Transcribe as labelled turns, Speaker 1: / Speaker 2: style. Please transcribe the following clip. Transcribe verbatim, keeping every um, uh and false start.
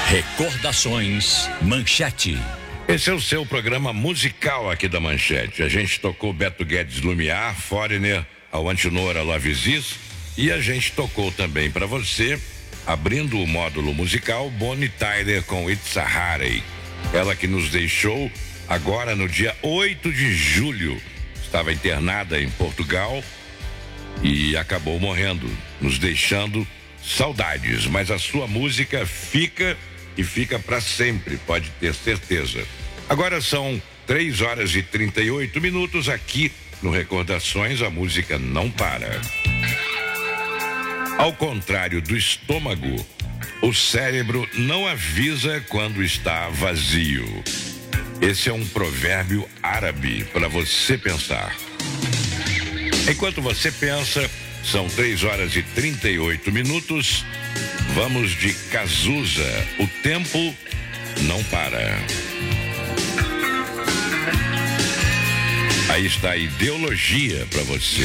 Speaker 1: Recordações Manchete.
Speaker 2: Esse é o seu programa musical aqui da Manchete. A gente tocou Beto Guedes Lumiar, Foreigner, ao Antinora Lavezis, e a gente tocou também para você, abrindo o módulo musical, Bonnie Tyler com It's a Heartache. Ela que nos deixou agora no dia oito de julho. Estava internada em Portugal e acabou morrendo, nos deixando saudades. Mas a sua música fica e fica para sempre, pode ter certeza. Agora são três horas e trinta e oito minutos aqui no Recordações, a música não para. Ao contrário do estômago, o cérebro não avisa quando está vazio. Esse é um provérbio árabe para você pensar. Enquanto você pensa, são três horas e trinta e oito minutos. Vamos de Cazuza, o tempo não para. Aí está a ideologia para você.